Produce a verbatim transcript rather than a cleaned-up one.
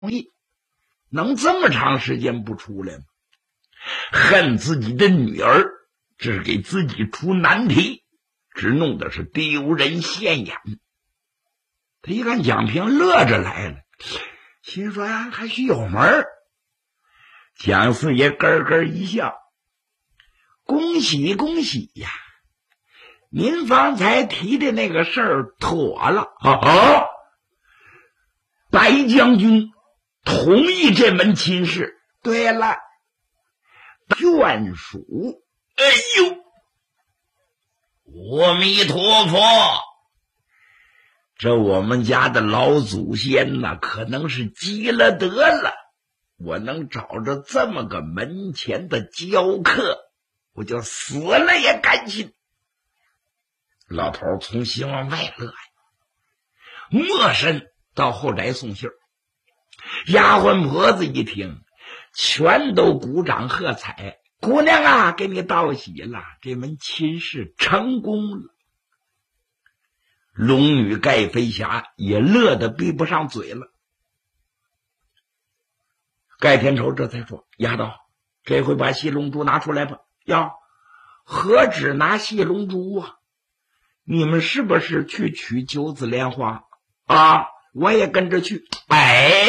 易，能这么长时间不出来吗？恨自己的女儿，这是给自己出难题，只弄的是丢人现眼。他一看蒋平乐着来了，心说啊，还许有门。蒋四爷咯咯一笑，恭喜恭喜呀！您方才提的那个事儿妥了啊！白将军同意这门亲事。对了，眷属，哎呦，阿弥陀佛！这我们家的老祖先呐，可能是积了德了。我能找着这么个门前的教客，我就死了也甘心。老头从心往外乐呀，默身到后宅送信儿。丫鬟婆子一听，全都鼓掌喝彩。姑娘啊，给你道喜了，这门亲事成功了。龙女盖飞霞也乐得闭不上嘴了。盖天仇这才说：丫头，这回把戏龙珠拿出来吧。呀，何止拿戏龙珠啊，你们是不是去取九子莲花啊？我也跟着去。哎，